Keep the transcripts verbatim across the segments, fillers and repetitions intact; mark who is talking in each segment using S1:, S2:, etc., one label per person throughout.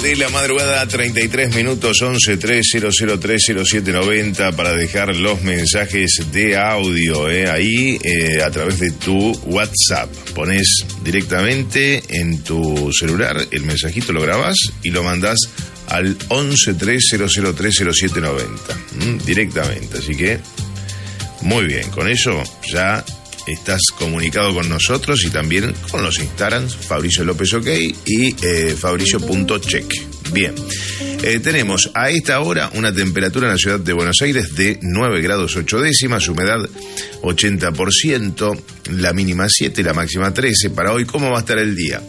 S1: de la madrugada, treinta y tres minutos, once tres cero cero tres cero siete noventa para dejar los mensajes de audio, eh, ahí eh, a través de tu WhatsApp. Pones directamente en tu celular el mensajito, lo grabás y lo mandás al once tres cero cero tres cero siete noventa, ¿m? Directamente. Así que, muy bien, con eso ya estás comunicado con nosotros y también con los Instagrams, Fabricio López OK y eh, Fabricio.check. Bien, eh, tenemos a esta hora una temperatura en la ciudad de Buenos Aires de nueve grados ocho décimas, humedad ochenta por ciento, la mínima siete, la máxima trece. Para hoy, ¿cómo va a estar el día?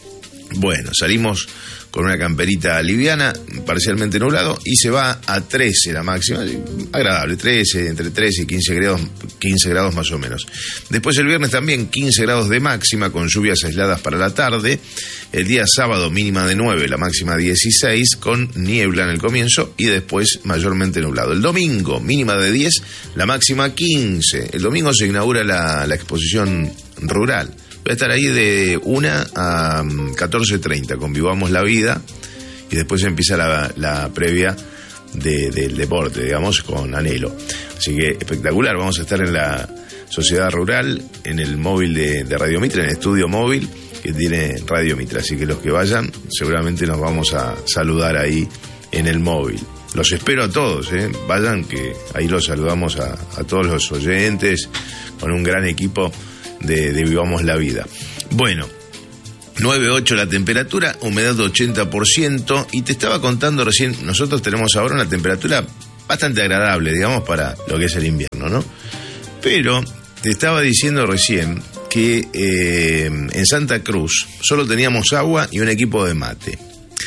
S1: Bueno, salimos con una camperita liviana, parcialmente nublado, y se va a trece la máxima, agradable, trece, entre trece y quince grados, quince grados más o menos. Después el viernes también quince grados de máxima, con lluvias aisladas para la tarde. El día sábado mínima de nueve, la máxima dieciséis, con niebla en el comienzo y después mayormente nublado. El domingo mínima de diez, la máxima quince. El domingo se inaugura la, la exposición rural. Voy a estar ahí de una a catorce treinta, con Vivamos la Vida, y después empieza la, la previa de, del deporte, digamos, con Anhelo. Así que espectacular, vamos a estar en la Sociedad Rural, en el móvil de, de Radio Mitra, en el estudio móvil que tiene Radio Mitra. Así que los que vayan, seguramente nos vamos a saludar ahí en el móvil. Los espero a todos, ¿eh? Vayan, que ahí los saludamos a, a todos los oyentes, con un gran equipo De, de Vivamos la Vida. Bueno, nueve ocho la temperatura, humedad ochenta por ciento, y te estaba contando recién, nosotros tenemos ahora una temperatura bastante agradable, digamos, para lo que es el invierno, ¿no? Pero te estaba diciendo recién que eh, en Santa Cruz solo teníamos agua y un equipo de mate.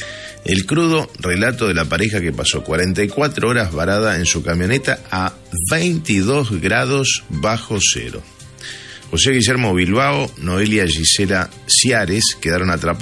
S1: El crudo relato de la pareja que pasó cuarenta y cuatro horas varada en su camioneta a veintidós grados bajo cero. José Guillermo Bilbao, Noelia Gisela Ciares quedaron atrapados